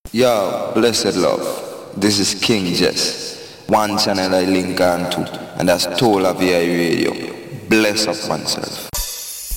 Yo, blessed love. This is King Jess. One channel I link on to, and that's Tola VI Radio. Bless up oneself.